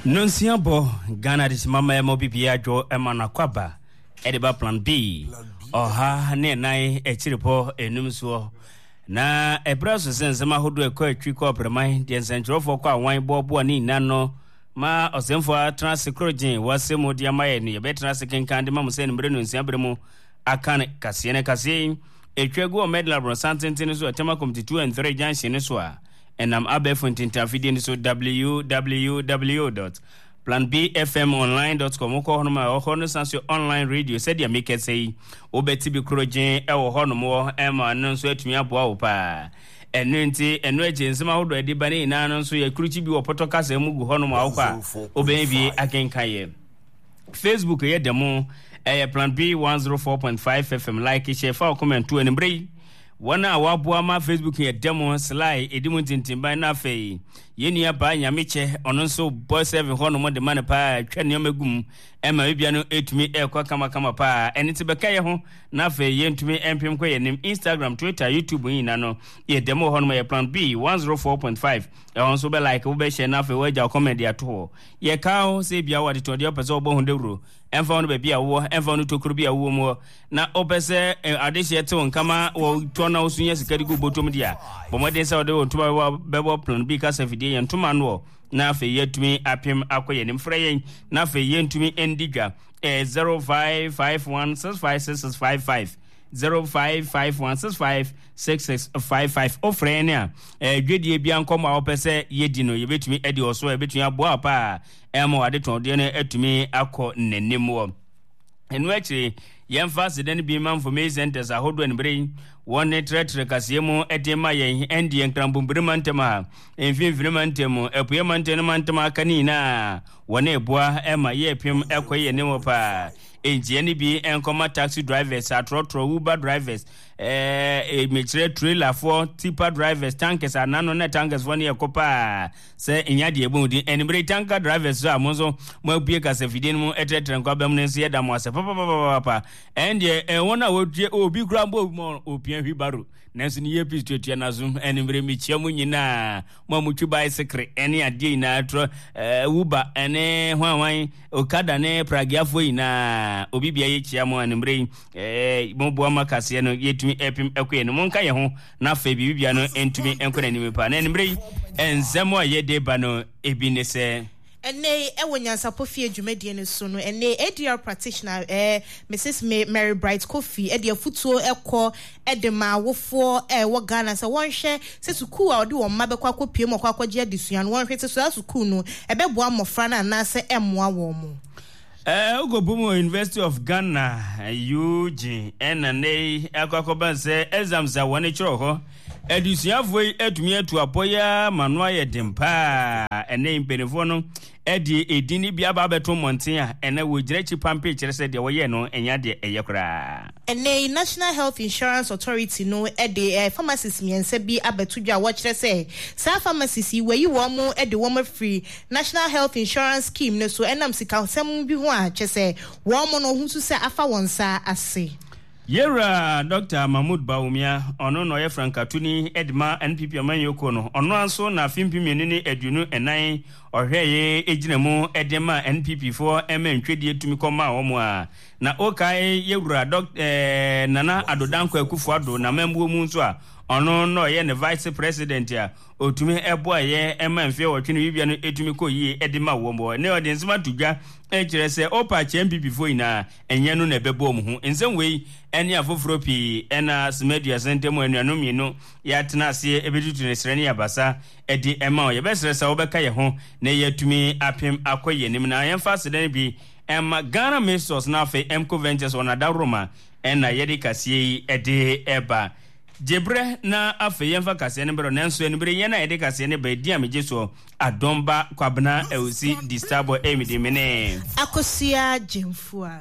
Nonsiabo Ghana dis mama MOBPA jo emana kwaba ediba plan B oha ne nai echiripo enumso na ebraso sensema hodo ekwa atwiko opreman de nsentrofo kwa wan bobo ani nano ma osemfo transcription wasemo dia maye ne be transcription de mamu sen mbre nonsia bremu akan kase etwegu o medal bro santentin so tema committee 2 and 3 junction so a enam abefuntinta fidin so www.planbfmonline.com ko hono ma hono sanso online radio said ya make say obeti bi krojen e wo hono mo e ma no so atumi aboa wo pa enu nti enu agensema hodo edi bane ina no so ya kruchi bi wo podcast emu gu hono ma wo kwa oben bi akenkaye Facebook ye demo Plan B 104.5 FM like share for comment to enbre wana wabua ma Facebook ye demo slide edimu tintimba na fe yeni aba nyameche ono so boy 7 hono mo de man pa twene megum ema bibia no etumi ekwa kama pa eniti beka ye ho na fe yentumi empim ko ye nim Instagram, Twitter, YouTube yin na no ye demo hono ye Plan B 104.5 e on so be like wo be share na fe waja comment ya to ye kawo se bia wade to de opese obo hundewro emfa no be bia wo emfa no tokuru bia wo mo na opese adehye te won kama wo to na usunya sikari go botom dia bomode se wode won tuma bebo Plan B ka safidi ye ntuma no na fe yetumi apim akoye nim freyen na fe yentumi endiga 0551656655 0551656655 ofrenia dwedie bia nkoma opese yedi no yebetumi edi oso yebetumi aboa pa emo ade ton de na atumi akọ nanim wo enu akire yemfa seden bi man information centers ahodo enbre won tretre kasemu edema yen endi enkrambumbremantema enfimfrimantemu epuyemantema kanina wona eboa ema ye pim ekoye nemo pa enjeni bi enkoma taxi drivers atrotro Uber drivers metre trailer for tipper drivers tankers anano na tankers woni ekopa se enyade ebodi enbre tanker drivers so amonzo mo abie kasafidin mu etretre nkwa nsi yeda mo ase papa ende wona wodie obi grambo mo opia hwibaro nanso ni yepi tuatua nazum enbre michia mu nyina mo mutwi bicycle ene ade ina tro Uber ene hwanwan okada ne pragiafo ina obi bia ye chia mo enbre mo boa makase no yetumi epim ekwe no monka ye ho na fa bibia no entumi enkona ni mepa na enbre enzemo ayede ba no ebinese ene ewonyansa pofie adwumadie ne so no ene ADR practitioner Mrs Mary Bright Kofi ede afutuo ekọ edema wofo wo Ghana se wonhwe se suku a ode wo mabekwa kopie mo kwa kwagye adesua no wonhwe se so suku no ebeboa mofra na na se emoa wo mo Ugobumo University of Ghana UG NNA akwakoba se exams a woni chiro ho edusiafo etumi atu apoya manua ye dempa ene mpenefo no edi edini bia ba beto monten a ene wogire chi pampe kire se de woye no enya de eyekra ene National Health Insurance Authority no ede pharmacists miense bi abetudwa wo kire se sa pharmacists weyi wo mo ede wo ma free National Health Insurance Scheme no so enam sika sem bi ho a kire wo mo no hunsu se afa wonsa ase Yera Dr. Mahmoud Baumia ono no ye Frankatuni Edma NPP amanyoko no ono anso na fimpimeni ni edunu enan ohweye ejinemu edema NPP for ntwedie tumi koma omo a na okai yewura Nana Adodanko Akufo-Addo na membu mu nso a ono no ye ne vice president a otumi eboa ye emanfie wotwene bibia no etumi koyie edema womo ne odensima tudwa ekire se opa NPP fo ina enye no na ebebo mu hu enzenwei ene afoforo pi ena Semedia Sentemu anuanom yino ya tena ase ebetutu ne srani abasa edi ema ye besre sa obeka ye ho na yatumi apem akoye nim na yemfa seden bi ema Ghana Mesos na fe Emco Ventures ona daroma ena yedi kasie edi eba Jebre na afe yemfa kase ne bero nanso enibere ye na yedi kase ne ba di amejeso adomba kwabna eusi disturbo emidi mene akosia jemfua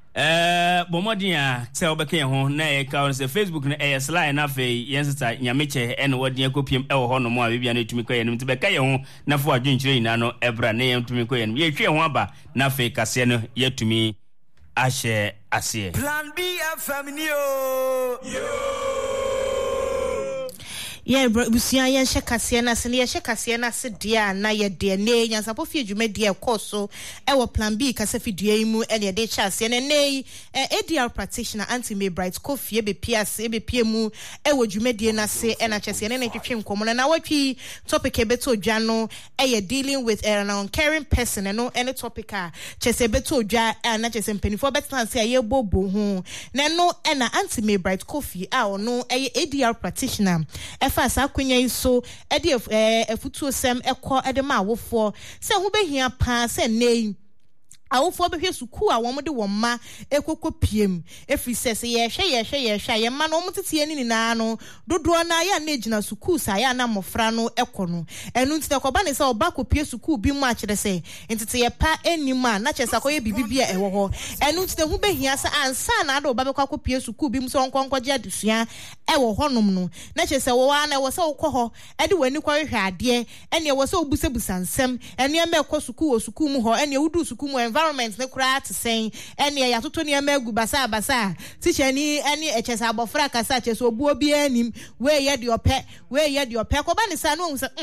bomodia se obeke ho na e ka on se Facebook na e slide na fe yensita nyameche ene wodi ekopiem e wo ho no mo a bibia na etumi kwa yenim tibeka ye ho na fo adwenkyire ina no ebra na yentumi kwa yenim ye twe ho aba na fe kase no yetumi ahye ase Plan B FM yo Yeah, busia yen shekase na se ne shekase na se dia na ye de ne nyansapo fie dwuma dia koso e wo plan B kase fidua yi mu e de chase ne ne ADR practitioner Auntie May Bright Kofi be piase e be pie mu e wo dwuma die na se e na chase ne twetwe nkomo na watwi topic e beto dwa no e ye dealing with an uncaring person no any topic a chase beto dwa na chase mpanifo betan se ye bobo ho na no e na Auntie May Bright Kofi a ono e ADR practitioner fast akwanya so e de efutuo sem ekọ e de ma awofo se hu behia pa se nei awofo behwe suku a won de won ma ekoko piem efri se ye hwe ye ma no mutete ani na no dodo na ya na ejina suku sa ya na mofra no ekọ no enu ntite ko ba ne se oba ko pie suku bi mu a kire se ntite ye pa enima na chesa ko ye bibibia ewo ho enu ntite hu behia sa ansa na da oba be ko pie suku bi mu so nkonkoje adusua ewo honom no na chesa wo wa na wo se wo kọ ho e de wani kwa hwe ade ene wo se obusebusa nsem ene me ko suku wo suku mu ho ene wudu suku mu environment ne kura to saying ene ya toto ne magu basa teacher ni ene echesa abofra kasa chesa obu obi anim we ye de ope ko ba ne sa no hu se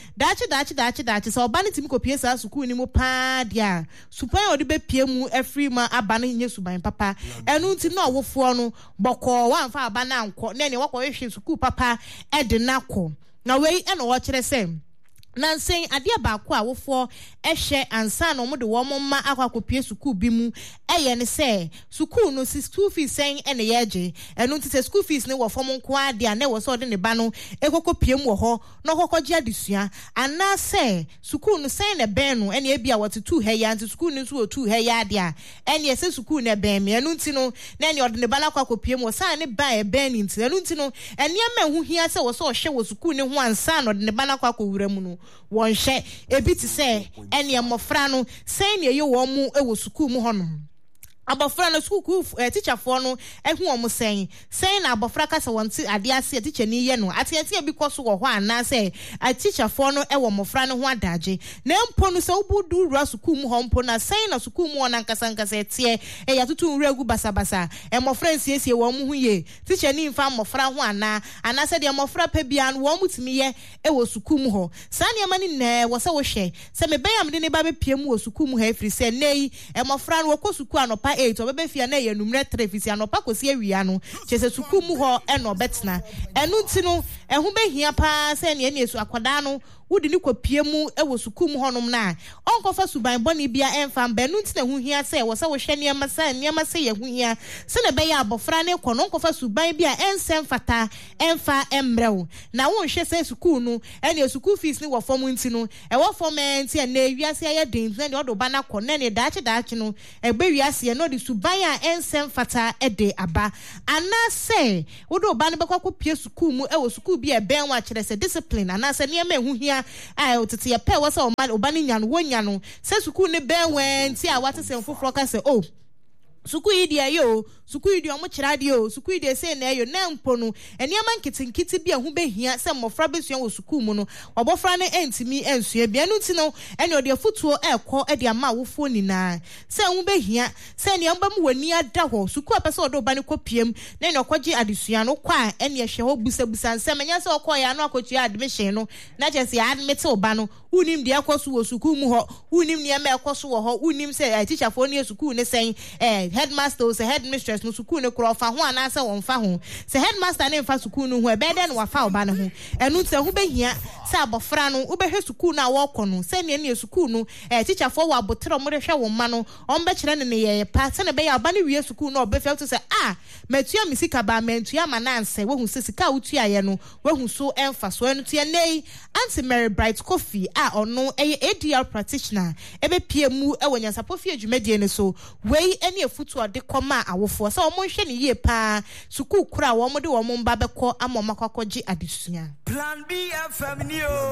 dachi so ba ne timi ko pie sa suku ni mu pa dia supan odi be pie mu afri ma aba ne nye suban papa enu nti no awofo no boko wa mfa aba na anko ne wakọ hwe suku papa e de nako na we ene wo kire se Nansen adia baako awofo ehwe ansa na omo de wo ma akwakopie suku bi mu eye ne se suku no school fees sen ene yeje enu nti se school fees ne wo fom nko ade na wo so de ne ba no ekokopie mu ho no kokoje adesua ana se suku no sen ne ben no ene ebia what two heya nti suku no so two heya ade a ene se suku ne ben me enu nti no na ene ode ne ba akwakopie mu san ne ba e ben nti enu nti no ene ma hu hia se wo so hwe wo suku ne ho ansa na ode ne ba akwakowura mu no won hye ebi ti se ene amofra no sen ne ye wo mu e wo suku mu honom abofra no suku teacher for no ehu omo sen na abofra kasa wonti ade ase teacher ni ye no ate bi koso wo ho ana se a teacher for no e wo mofra no ho adaje na mpo no se obudu ru suku mu ho mpo na sen na suku mu ona nkasa tie e ya tutu nru agu basabasa e mofra nsiesie wo mu hu ye teacher ni mfa mofra ho ana se de mofra pa bia no wo mutimi ye e wo suku mu ho sa ne ma ni na wo se wo hwe se me bayam de ne ba be pie mu wo suku mu ha firi se nei e mofra no wo ko suku anopa 8 obebe fia na ye numre 3 fisi anopa kosi awia no chese suku mu ho e no betna enu nti no ehu behia pa se ne esu akwada no wudi ni kopie mu e wo suku mu honom na onkofa suban boni bia emfa mba enu nti na hu hia se wo se wo hwe niema se ye hu hia se ne be ya abofra ne kono onkofa suban bia ensem fata emfa emrew na wo hwe se suku no ene suku fees ni wo fom nti no e wo fom enti na wiase ya den na ne odo ba na ko na ne dachi no e be wiase no di suban a ensem fata e de aba ana se wodo ba ne be kwa kopie suku mu e wo suku bia ben wa kire se discipline ana se niema hu hia otete ye pe wo se obani nya no wonya no se suku ne ben wenti a wate se mfoforo ka se oh suku idi ayo suku idi omo kira de o suku idi se na ayo na mpo no eniama nkitinkiti bia hu behia se mofra besua wo suku mu no obofra ne entimi ensua bia no ti no ene ode afutuo ekọ ede ama wofo nina se hu behia se ne amba mu wani ada ho suku apese ode oba ne kopiem na ene okoje adesua no kwa ene ehwe ho busabusa nsem nya se okoya no akotua admission no na je se admit oba no unim de akoso wo suku mu ho unim ne ema ekoso wo ho unim se teacher for ne suku ne sen headmaster se headmistress no suku ne kro fa ho ana se won fa ho se headmaster ne fa suku no ho e be de no wa fa oba ne ho enu nte ho behia se abofra no wo behwe suku na wo kọ no se ne suku no teacher for wa botero mo de hwe wo ma no on be kire ne ye pa se ne be ya oba ne wie suku no obe fe to se matua misika ba mantua mananse wo hu se sika utua ye no wo hu so emfa so enu tia nei Auntie Mary Bright Kofi ono eye ADR practitioner ebe pie mu e wonyansapo fie dwumadie ne so wei ene efutu ode koma awofo se omo hwe ne yie pa suku kura wo mo de wo mo mba bekọ ama makwakoji adesua Plan B FM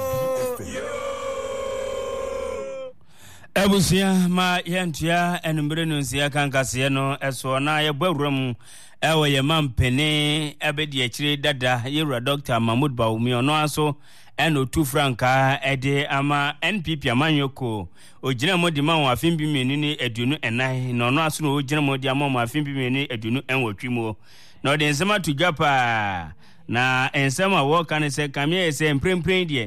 yo Ebusia ma yentua enumbre no nsia kankase no eso na ye bwawuram ewo ye mampene ebedi akire dada yewura Dr. Mahmoud Bawumi ono aso eno 2 franka ede ama NPP amanyoko ogina modi ma wa afimbi menu ni edunu enai no no aso no ogina modi ama ma afimbi menu edunu enwotwi mo na ode nsema tudwapa na ensem a wo kan se kamye se mprempren de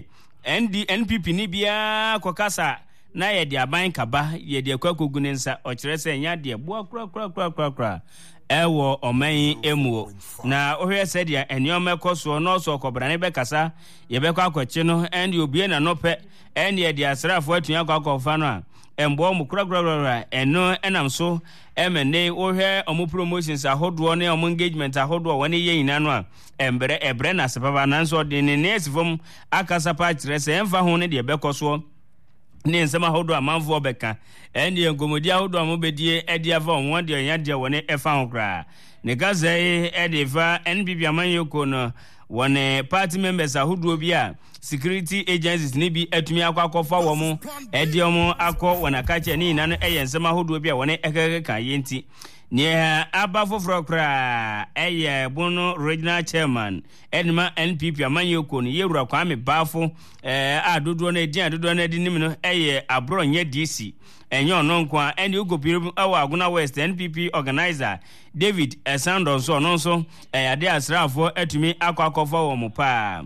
NPP ni bia kokasa na ye de aban kaba ye de kwakogu ne nsa o kire se nya de bo kra ewo oman emuo na ohwe se de eniom ekoso no so kobra ne be kasa ye be kwa akwachi no ende obie na no pe ende ye de asrafo atunya kwa akwafa no a embo mu kra eno enam so emene ohwe omu promotions ahodo ne omu engagement ahodo woni ye ina no a ebre na sepaba na nso de ne nesifom akasa pa kire se emfa ho ne de be koso ne nsema ahodo amanfo obeka ende ngomodi ahodo amobedie ede ava onwo de nya de woni efa ho kra ne gaze ede fa NPP amanyoko no wone party members ahodo bi a security agencies ni bi atumi akwakofa wo mu ede omo akọ wona kache ni na no nsema ahodo bi a woni ekeke kan yenti ne abafo frokra bono regional chairman edma NPP amanyoko no yewura kwame bafo adodo na edin adodo na dinim no abro nye DC enyo no nkwa ene ugopiru awa aguna West NPP organizer David Esandon so no so ade asrafo atumi akwakofa wo mu pa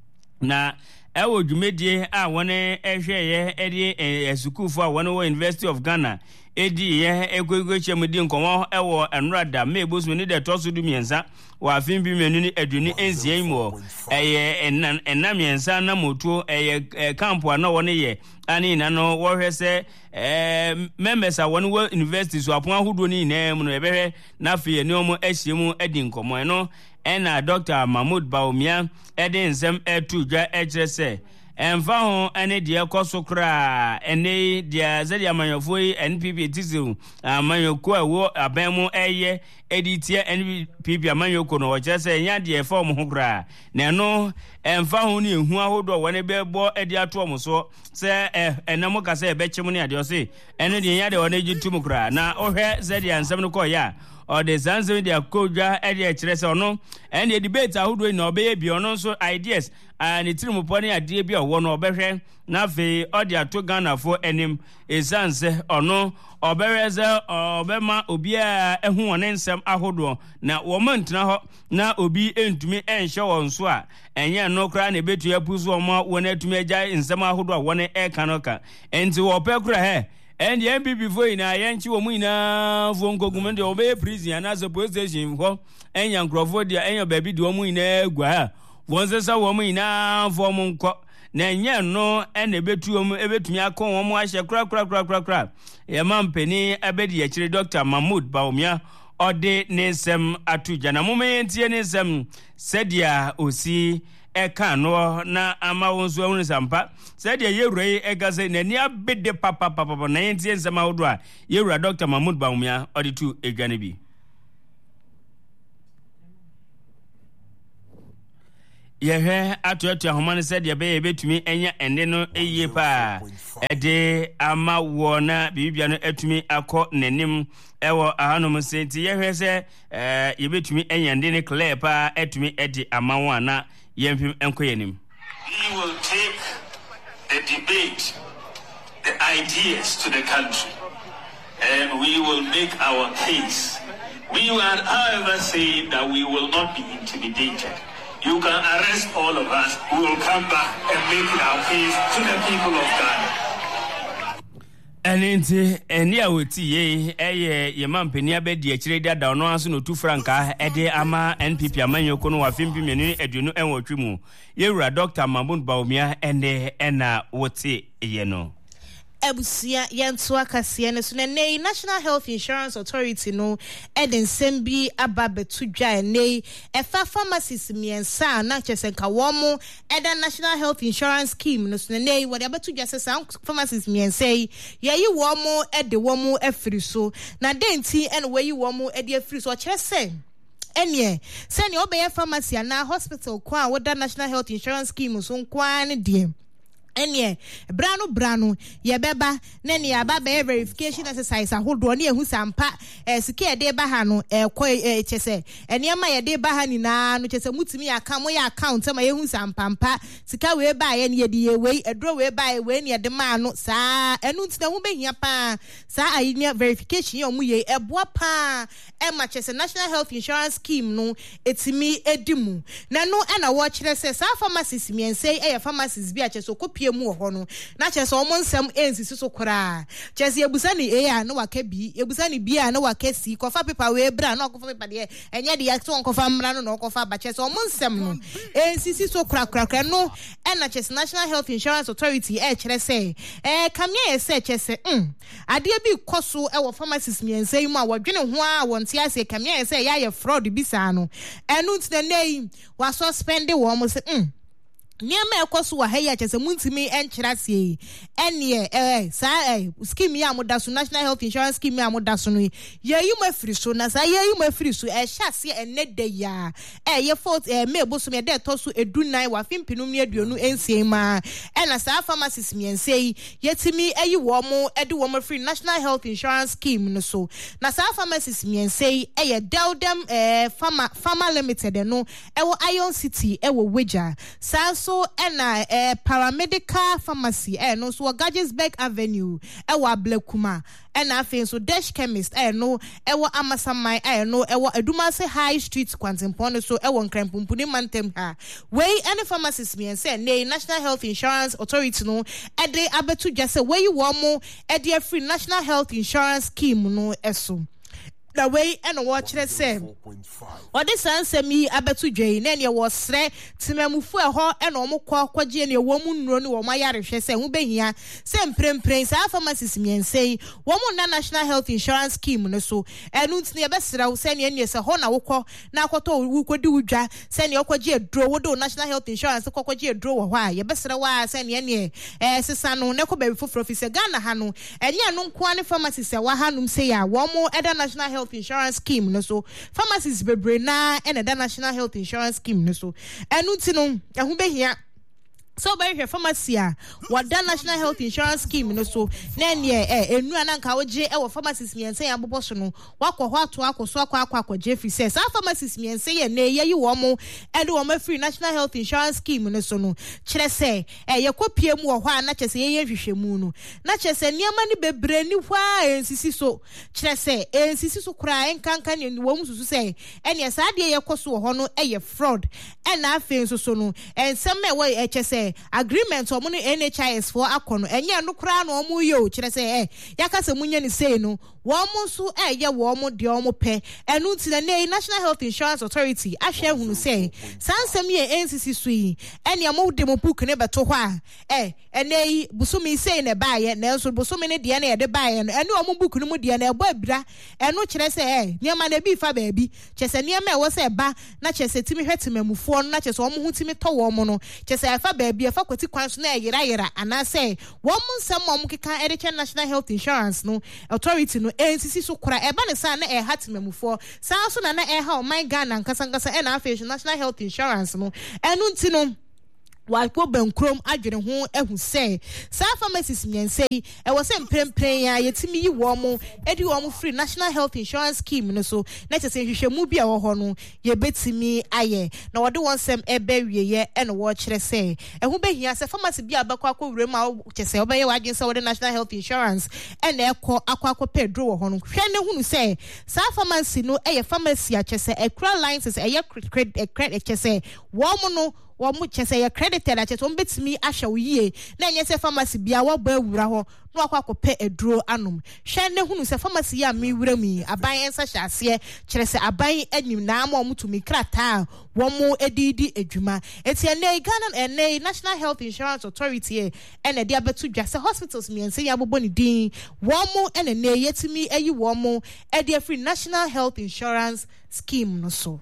na ewo dwumedie a wone ehweye edi esukufo a wone wo University of Ghana edi ye egwegwe chemudi nkomo ewo enrada mebosmu ni de tosu du miensa wa afin bi menu ni aduni enzie mo enna miensa na motuo campo na wone ye ani na no wo hwese members a wone wo university so apon ahodo ni na mu no ebehwe na afie ni omo ahiemu edi nkomo no ena Dr. Mahmoud Baumia edi nsem etudwa ejese emfa ho ene de ekosokra ene de zedi amanyofo NPP tizu amanyoko awo abemu eye editie NPP amanyoko no wojese nya de form ho kra na no emfa ho ni ehu ahodo wone bebo edi ato omuso se enamo kase ebechim ne ade ose ene de nya de wone gitum kra na ohwe zedi ansem no koya or the Zanzibar de Akoja area chirese ono and the debate ahodo na obeye bi ono so ideas and itirim poni ade bi owo no obehwe na fe odi ato Ghana for enim esanse ono obereze obema obi a ehu won nsem ahodo na wo mantena ho na obi entumi enhye won so a enye no kra na betu apuso omo won atumi agya nsem ahodo a won ekanoka enti wo pe kra he and the MPP for in a yanchi woman from Gogumende obey prison and as a position for any young Crawford and your baby do in a gua. Once a woman now for Monco. Nanya no and a bit to me a con wash a crack. A man penny a bedi actually Dr. Mahmoud Baumia or de Nesem Atujana moment Yenesem Sedia Usi. Eka no na ama wonso ahunu sampa said ye yewre egase na ni abede papa na yentie nsema wodo a yewra Dr. Mahmoud Baumia oditu edwane bi yehe atoto ahomane said ye be betumi enya ende no eye pa ede ama wo na bibia no atumi akọ nanim ewo ahanom senti yehe se ye betumi enya ende ne clear pa atumi edi ama wo na We will take the debate, the ideas to the country, and we will make our case. We are, however, saying that we will not be intimidated. You can arrest all of us. We will come back and make our case to the people of Ghana. Enti eni awoti ye mampeni abedi akire dada ono aso no 2 franka ede ama NPP amanyoko no wafimpi menu eduno enwotwe mu yewura Dr. Mahmoud Baumia ende ena wote ye no Ebusia yentu akasie ne so ne National Health Insurance Authority no eden sembi ababetu dwa ne efa pharmacies miensa na chesenka womo eden National Health Insurance Scheme no so ne wode abetu dwa sesa pharmacies miensa yi womo ede womo afiri so na denti en weyi womo ede afiri so kire se enye se ne obeye pharmacy na hospital kwa woda National Health Insurance Scheme so kwa ne die Enye brano ye beba na ne aba be verification exercise ahodo ne ehu sampa sike de ba ha no chese enema ye de ba ha ni na no chese mutimi aka mo ya account ma ehu sampampa sika we ba ye ne de we edro we ba we ne de ma no saa enu ntina hu behia pa saa ayi verification ye omu ye eboa pa ma chese National Health Insurance Scheme no etimi edimu na no na wo kire se saa pharmacies miense pharmacies bi a chese okopie mu ho no na chese omo nsem ensisi so kora chese ebusa ni a no waka bi ebusa ni bi a no waka si kofa paper we bra no kofa paper de enye de yak so kofa mra no kofa ba chese omo nsem no ensisi so kora no na chese National Health Insurance Authority kire se kamye se chese ade bi koso wo pharmacies miense mu a wodwene ho a wonte ase kamye se ya fraud bi sa no enu ntine nei wa suspend wo mo se Niema ekoso wa heya chese muntimi enchirasie ene scheme ya modaso National Health Insurance Scheme ya modaso no yeyi mafiri so na sa yeyi mafiri so hyase enede ya ye fault meboso me de toso edunan wa fimpinum ne aduonu ensie ma na sa pharmacies miense yetimi ayi wo mo ede wo mo free National Health Insurance Scheme no so na sa pharmacies miense Deldem Pharma Limited no ewo Iron City ewo Weja so paramedical pharmacy no so Gadgesburg Avenue ewa Blekuma afin so Dash Chemist no ewa Amasamai no ewa Edumase High Street Kwantimpon so ewa Nkrempumpuni Mantem ha wey any pharmacist me say nay National Health Insurance Authority no ede abetu jase wey wo mo ede free National Health Insurance Scheme no eso the way and watch the same. Or this answer me abetu jay, then you was sre, Timamufu a ho and omo kwaji and your woman run or my Irish say, who be here, same prince, our pharmacist me and say, woman National Health Insurance Scheme, no so, and unts near best I will send you yes a hona woko, now what all could do, send your kwaji draw, do National Health Insurance, the kwaji draw, why, your best I send ye, Sano, Nekobe for officer Ghana Hanu, and ya no quani pharmacist, Wahanum say, one more at National Health Insurance Scheme no so pharmacies bebre na and the National Health Insurance Scheme no so enu tino hu be hia so by here pharmacy what the National Health Insurance Scheme no so na ne enu ananka oje e pharmacies miense ya boboso no wakọ ho ato akoso akọ Jeffrey says our pharmacies miense ye na ye wo mo e de wo ma free National Health Insurance Scheme no so no kire se ye kopie mu wo ho na kire se ye hwehwemu no na kire se niam ni bebre ni hwa ensisi so kire se ensisi so kura enkanka ne wo mu susu se ene sa de ye koso wo ho no ye fraud e na afen so no ensem e wo kire se agreement omo no NHIS for akono enye no kra no omo yo kire se yakase munye ni sei no wo mo so ye wo mo de omo pe enu ntina ne National Health Insurance Authority ahwe hunu sei sansem ye NCC sui ene mo de mo book ne beto ho a ene busumi sei ne baaye na enso busumi ne de na ye de baaye no ene omo book no mu de na ebo abira enu kire se niam na bi fa baabi kire se niam e wo se ba na kire se timi hwetemamufo no na kire se omo hu timi to wo mo no kire se fa baabi fa kwati kwan so na yera ana say wo mo nsam mo keka Ericha National Health Insurance no Authority no NCC so kura eba ne sa na hatimamufo sa so na ha o my Ghana nkasa na afa National Health Insurance no enu nti no Wakwo bankrom adwene ho ehu se sa pharmacies miense e wo se mprempren ya yetimi yi wo mo edi wo mo free National Health Insurance Scheme no so na chese hwehwemu bi a wo ho no ye betimi aye na wode wonsem ebe wieye e no wo kire se ehu behia se pharmacy bi abakwa akowure ma chese obeye wadwen se wode National Health Insurance e na akwa pedro wo ho no hwe ne hunu se sa pharmacy no ye pharmacy a chese ekra license ye credit chese wo mo no wo mu chese ye credited ache to mbetimi ahwe yie na enye se pharmacy bia wo ba awura ho no akwakope eduro anom hwe ne hunu se pharmacy ya mi wura mi aban ensa hyase kire se aban anim na ama omutumi krata wo mu edidi edwuma etie ne Ghana National Health Insurance Authority ene de abetu dwa se hospitals mi ense ya bobo ni din wo mu ene ne yetimi ayi wo mu e de free National Health Insurance Scheme no so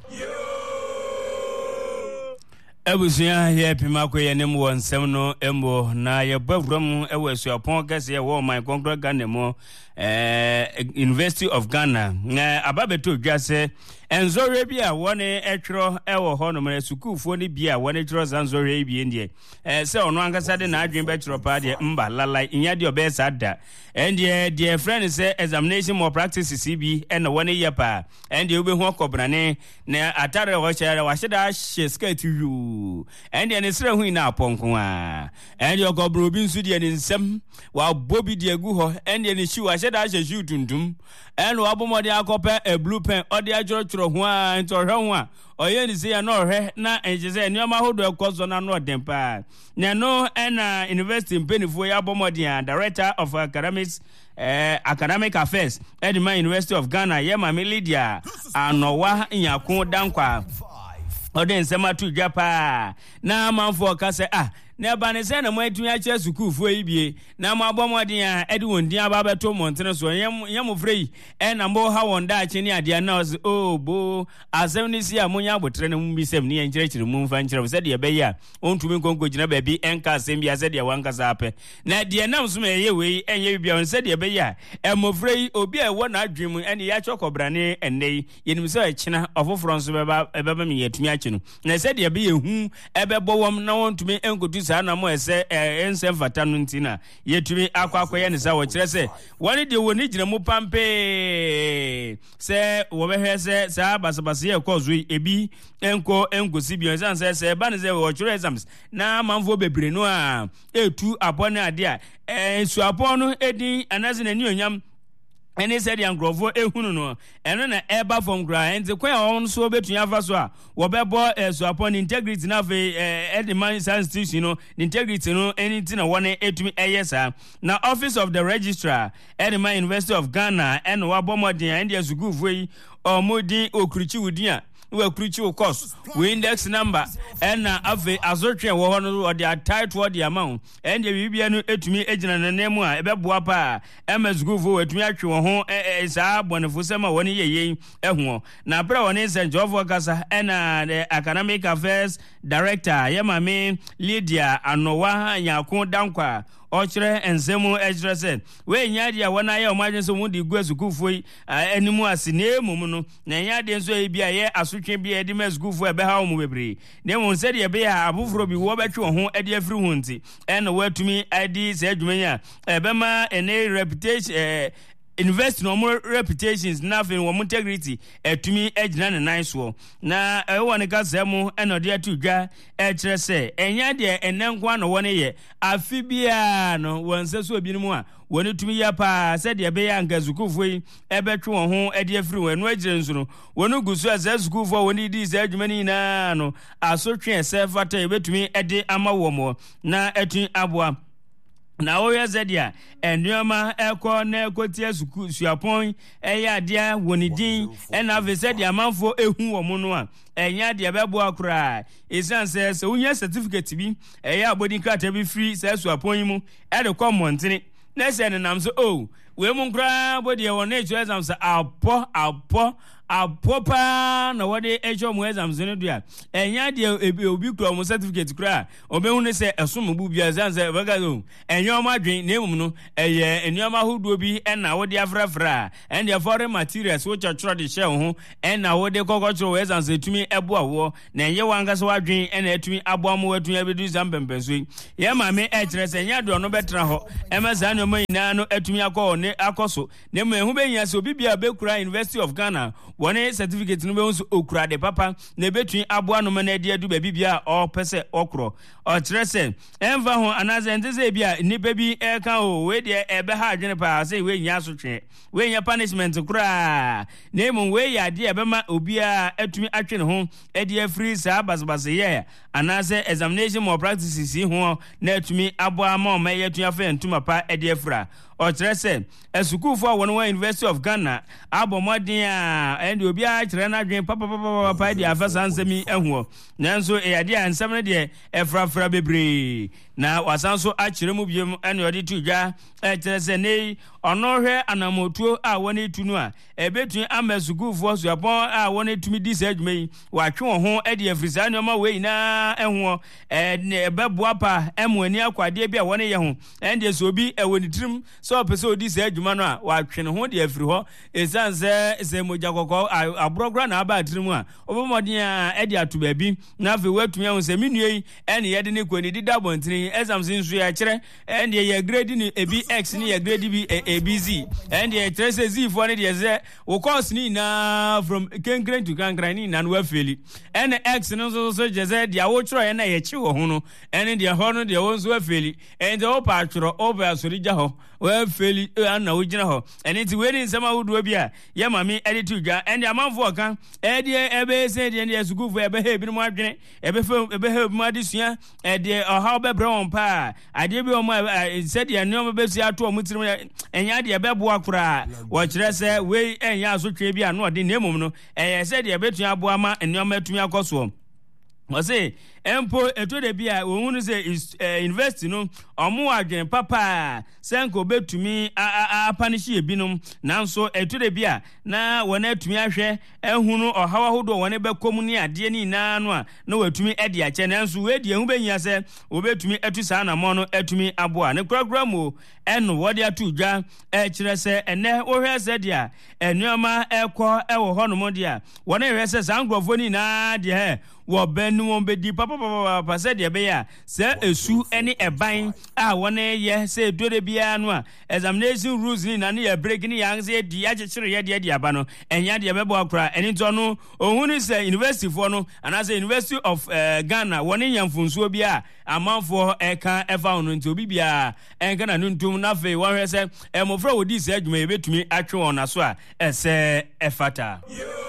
Ebusia ye pimako ye nemu wonsem no embo na ye bawram ewesu apon kase ye wo my Ghana mo University of Ghana ababeto dwase Enzore bi a wone etwro ewo ho no me sukufo ni bi a wone twro zanzore bi ndie se ono ankasa de na adwen betwro pa de mba lalai inya de obesa da endie de friend say examination more practices bi na wone yepa endie obehu okobrane na atare ho chere wa heda hye skirt yu endie ne sre hu ina aponko a endie okobro bi nsu de ne nsem wa bobi de agu ho endie ne shi wa heda hye shu tundum eno abomode akope a blue pen ode ajoro ho a ntorhwe ho a oye ni se ya no hwe na enjese nioma hodo ekozo na no dempa na no na university penifo ya abomode a director of academic affairs Edinburgh University of Ghana Yema Lydia Anowa Nyako Dankwa ode nsema tu dwapa na amanfo ka se na ba ne se na mo atumi a che sukufo ibie na mo abomodin a edi wondin aba beto montene so yem frei na mo ha wonda achi ne ade na bo asem ni si a mo nya abotre na mbisem ne yenkyerechire mu mfa nkyere se de be ya ontumi konko gina ba bi enka asem bia se de wanka sape na de na so me ye we enye bia on se de be ya mo frei obi a wo na adwem ene ya chokobrane ennei yenim se achina ofoforo nso beba me yetumi achi no na se de be ye hu ebebo wom na wontumi enkotu sana mo ese ense fata no ntina yetumi akwakoye ne sa wo kire se woni de woni gina mu pampe se wo behwe se sa basabase ye kozo ebi enkosi bi on se ba ne se wo kire exams na manfo bebre no a etu apone ade a ensu aponu edi anaze na ni onyam ene said yan grofo ehunu no eno na eba from gra ente kwa on so betun afa so a wo bebo so upon integrity na fe Edinburgh institution no integrity no anything na wone etumi eyesa na office of the registrar Edinburgh University of Ghana eno wa bomodin and ya sukufo yi omodi okruchi wudin a we preach course we index number and ave azotwe wo hono or the title the amount and the bibia no etumi egina na nemu a ebeboa pa emazgufo etumi atwe wo ho saa bonefo sema woni yeye eho na bra woni senje of kasa and the academic affairs director Yema Lydia Anowa Nyako Dankwa ochre enzemu ejrese we nyadi a wona ye omaje so mu di gu asukufo yi animu asine mum no na nyadi enso e bia ye asotwe bia edi masukufo ebe ha mu bebre na mu se de be ya abufro bi wo betwe ho edi afiri ho nti en watumi edi se adwumanya ebe ma ene reputation invest no more reputations nothing wo integrity etumi egina ne nice wo na woni ka semu enode atudwa kire se enya de enenkwa no woni ye afibia no wonse so obinim a woni tumi ya pa se de be ya ngazukufo yi ebetwe wo ho ede afiri wo enu agire nso no woni gusu azazukufo woni di se adwumani na no asotwe se fata ebetumi ede ama wo mo na etun aboa na oya zedia endioma eko na ekotie suapon eya dia wonidin ena vesedia manfo ehu wo mu no a enya dia bebo akura isanse se unya certificate bi eya abodi krata bi free se suapon mu e de komontene na se ne nam so we mu nkra bodi e won na echo exam se apopa na wode echo mu exam zeno dia enya dia obi kura mu certificate kura obehu ne se esom bu bia zanze bagazo enyoma adwen nemum no eye enyoma hodo bi na wode afrafra and the foreign materials which are de share ho na wode kokochro exam se tumi ebo awo na enye wanga so adwen na etumi abo mo watun abedu zambembeso ye ma me kire se nya do no betra ho emeza no mayina no etumi akoso ne mu ehu be nya se obi bia be kura University of Ghana one certificate no be unso okura de papa na betun aboa no na de adu ba bibia o pese okro o kire se enva ho anaze nteze bia nipa bi eka we de ebe ha adwene pa se we nya so twe we nya punishment kura na emu we ya de ebe ma obi a atumi atwe ne ho e de afri sa basbase ye anaze examination more practices ho na atumi aboa ma o ma ye tun afa ntuma pa e de afra o kire se esukufo won wa University of Ghana abomodin a and obi a kire na adwen papa di afa sansemi ehu nanso e ade ansam ne de efra mmɔfra bebree na wasan so akyerɛ mu biom ɛne ɔde to dwa ɛkyerɛ sɛ ne ɔno hwɛ anamotuo a wɔne tu no a ɛbɛtumi ama sukuufoɔ suapɔn a wɔne tumi di saa adwuma yi wɔatwe wɔn ho ɛde afiri saa nneɛma wei nyinaa ɛho ɛbɛboa pa ɛmo ani akwadeɛ bi a wɔne yɛ ho ɛndeɛ sɛ obi ɛwɔ ne tirim sɛ ɔpɛ sɛ ɔdi saa adwuma no a wɔatwe ne ho de afiri hɔ ɛsiane sɛ mogya kɔkɔɔ aborɔkora na aba atirim a ɔbɛmmɔden a ɛde ato baabi na afei woatumi ahu sɛ me nua yi ɛne yɛde ne kɔ ne dida abɔntene ɛsam se nso yɛkyerɛ ɛndeɛ yɛ grade no ebi x ne yɛ grade bi abz ɛndeɛ yɛkyerɛ sɛ zifoɔ no deɛ sɛ wo course ne nyinaa from kenkren to kankran ne nyinaa no woafeli ɛne x no nso so kyerɛ sɛ deɛ wokyerɛeɛ na yɛkye wɔ ho no ɛne deɛ hɔ no deɛ wo nso afeli ɛnti wopɛ atwerɛ wopɛ asɔre gya hɔ woafeli ana wogyina hɔ ɛne nti wei ne nsɛm ahodoɔ bi a yɛ mame ɛde to dwa ɛnde amanfoɔ ka ɛdeɛ ɛbɛyɛ sɛ deɛ deɛ sukuufoɔ ɛbɛhɛ ebinom adwene ɛbɛhɛ ebinom adesua ɛdeɛ ɔhaw bɛbrɛ wɔn paa adeɛ bi wɔn sɛdeɛ nneɛma bɛsi ato wɔn tirim ɛnyɛ adeɛ bɛboa koraa wɔkyerɛ sɛ wei ɛnyɛ asotwe bi a no ɔde na mmom no ɛyɛ sɛdeɛ ɛbɛtumi aboa ma nneɛma atumi akɔ soɔ wɔse empo eto de bia ohunu sɛ university no ɔmo adwen papa sɛ nko betumi apanishi ebinom nanso eto de bia na wɔn atumi ahwɛ ehunu ɔhawa hodo wɔn bɛkɔm ne adeɛ ne nyinaa no a na wɔatumi ɛde akyɛ nanso we de ehu bɛnyia sɛ wɔbɛtumi atu saa na mo no atumi aboa ne korakora mo ɛno wɔde atu dwa ɛkyerɛ sɛ ɛnɛ wohwɛ sɛ deɛ ɛnneɛma ɛkɔ ɛwɔ hɔ no mo deɛ wɔn hwɛ sɛ saa nkurɔfoɔ ne nyinaa deɛ wɔbɛn wɔn bɛdi papa sɛ deɛ bɛyɛ a sɛ esu ne ɛban a wɔn yɛ sɛ edore biara no a examination rules ni na ne yɛ break ne yɛ anse di akyekyere yɛ deɛ aba no ɛnya deɛ bɛbɔ akora ɛne ntɔ no ohun ni sɛ university foɔ no anaasɛ University of Ghana wɔn yɛ mfonsuo bi a amanfoɔ ɛka ɛfa wɔn nti obi biara ɛnka na no ntum na afei wɔn hwɛ sɛ mmɔfra wɔdi sɛ adwuma yɛ bɛtumi atwe wɔn aso a ɛsɛ ɛfata.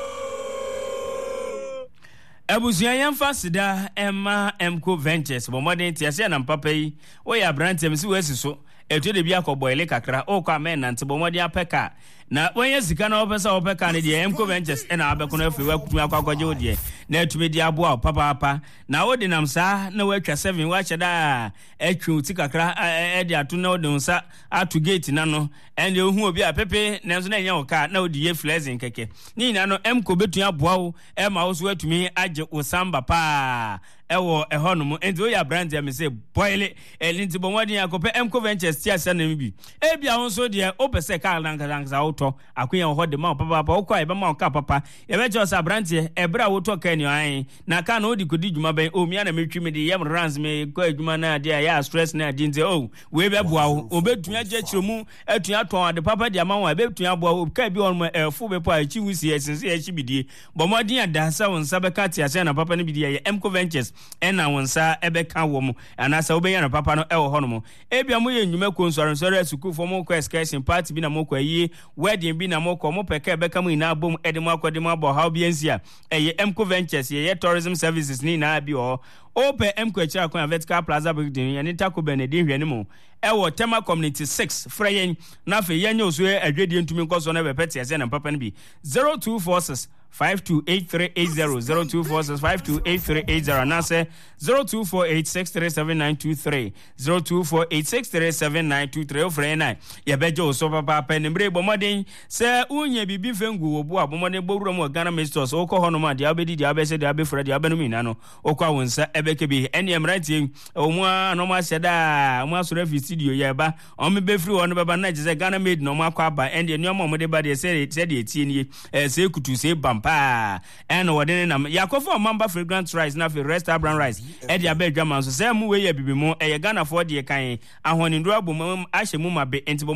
Abusua yɛmfa sida ɛma Mco Ventures bɔmmɔden tiase na mpapa yi woyɛ abrantɛm si wasi so eto de bi akɔbɔile kakra okɔ amen nante bɔmmɔden apɛka na wɔnyɛ sika na wɔpɛ sɛ wɔpɛka ne deɛ Mco Ventures ɛna abɛkono afei wakutumi akɔkɔgye wo deɛ na atumi de aboa papaapa na wode nam saa na watwa 7 wahyɛ da atwi ti kakra ɛde ato na wode nsa ato gate na no ɛnde ohu obi a pepe nanso na ɛnyɛ wo kaa na wode yɛ flexing kɛkɛ ne nyina no Mco betumi aboa wo ɛma wo so atumi agye wo samba paa ɛwɔ ɛhɔ no mu enti wo yɛ brand ya me sɛ boile ɛlinti bɔmmɔden akɔpɛ Mco Ventures tia sɛ na mi bi ebia wo nso deɛ wopɛ sɛ kaa nankasa wotɔ akonya wɔ hɔ de ma papa wokɔ a yɛbɛma wo kaa papa yɛbɛkyɛ sɛ abrante ɛberɛ a wotɔ kaa ni ɔan na kaa na wode kɔdi dwuma bɛn omia na metwi me de yɛm rans me kɔ adwuma no adeɛ a yɛ stress na ade nti wei bɛboa wo obɛtumi agye akyerɛ mu atumi atɔn ade papa de ama wo a ɛbɛtumi aboa wo kaa bi ɔnom ɛfo bɛpɔ a ɛkyi wusie ɛsense yɛkyi bidie bɔmmɔden adasa wo nsa bɛka te ase na papa no bidie yɛ Mco Ventures ɛna wo nsa ɛbɛka wɔ mu anaasɛ wobɛnya no papa no ɛwɔ hɔ no mu ebia mo yɛ nnwuma kɔ nsɔrensɔre asukuufoɔ mo kɔ excursion party bi na mo kɔ ayi wedding bi na mo kɔ mo pɛka ɛbɛka mu nyinaa bom ɛde mo akɔde mo abɔ haw bi ansi a ɛyɛ Mco Ventures yɛyɛ tourism services ne nyinaa bi wɔ Ope Mco akyira kwan Vertical Plaza building yɛne Taco Bell ne din hwɛ ne mu ɛwɔ Tema Community 6 frɛ yɛn na afei yɛnyɛ oso adwadie ntumi nkɔ so na bɛpɛ te ase na papa no bi 0246 528380 0246 528380 anase 0248637923 0248637923 ofrena yɛbɛgye wo so papa ne mbre bɔmmɔden sɛ unya bibi fengu wo bo abɔmmɔden bɔwura mu Ghana Masters wokɔ hɔ no ma deɛ wobɛdi deɛ wobɛsɛ deɛ wobɛfra deɛ wobɛnom nyina no wokɔ a wo nsa ɛbɛka bi ɛne mmeranteɛ ɔmo a no ma hyɛ da ɔmo asɔre afi studio yɛba ɔmo bɛfiri hɔ no bɛba na gye sɛ Ghana made na ɔmo akɔ aba ɛne nneɛma ɔmo de ba deɛ sɛ deɛ tie nie sɛ kutu sɛ bampa ɛna wɔde ne nam yakɔfo ɔmamba fragrant rice na afei resta brown rice ɛde abɛ adwama nso sɛ mu wei yɛ bibi mu ɛyɛ Ghana foɔ deɛ kan ahɔne nduro abɔ mu ahyɛ mu ma be enti